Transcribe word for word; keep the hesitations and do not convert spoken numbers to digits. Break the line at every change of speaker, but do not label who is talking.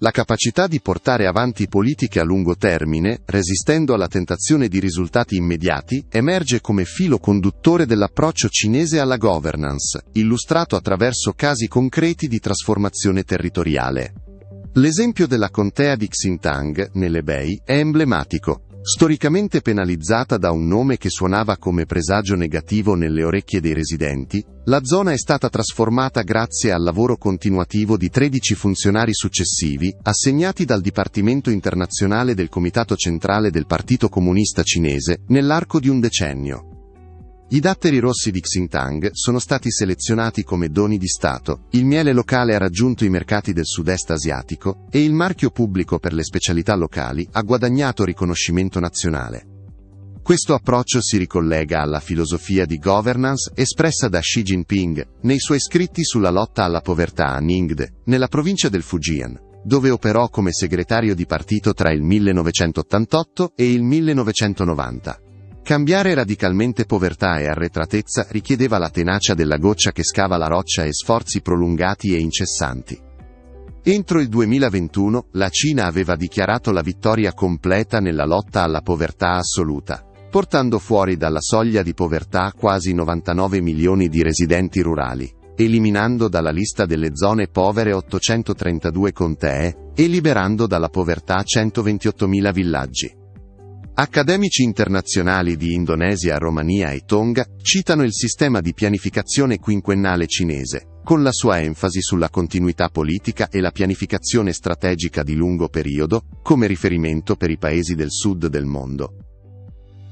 La capacità di portare avanti politiche a lungo termine, resistendo alla tentazione di risultati immediati, emerge come filo conduttore dell'approccio cinese alla governance, illustrato attraverso casi concreti di trasformazione territoriale. L'esempio della contea di Xintang, nell'Hebei, è emblematico. Storicamente penalizzata da un nome che suonava come presagio negativo nelle orecchie dei residenti, la zona è stata trasformata grazie al lavoro continuativo di tredici funzionari successivi, assegnati dal Dipartimento internazionale del Comitato Centrale del Partito Comunista Cinese, nell'arco di un decennio. I datteri rossi di Xintang sono stati selezionati come doni di Stato, il miele locale ha raggiunto i mercati del sud-est asiatico, e il marchio pubblico per le specialità locali ha guadagnato riconoscimento nazionale. Questo approccio si ricollega alla filosofia di governance espressa da Xi Jinping nei suoi scritti sulla lotta alla povertà a Ningde, nella provincia del Fujian, dove operò come segretario di partito tra il millenovecentottantotto e il millenovecentonovanta. Cambiare radicalmente povertà e arretratezza richiedeva la tenacia della goccia che scava la roccia e sforzi prolungati e incessanti. Entro il duemilaventuno, la Cina aveva dichiarato la vittoria completa nella lotta alla povertà assoluta, portando fuori dalla soglia di povertà quasi novantanove milioni di residenti rurali, eliminando dalla lista delle zone povere ottocentotrentadue contee, e liberando dalla povertà centoventottomila villaggi. Accademici internazionali di Indonesia, Romania e Tonga citano il sistema di pianificazione quinquennale cinese, con la sua enfasi sulla continuità politica e la pianificazione strategica di lungo periodo, come riferimento per i paesi del sud del mondo.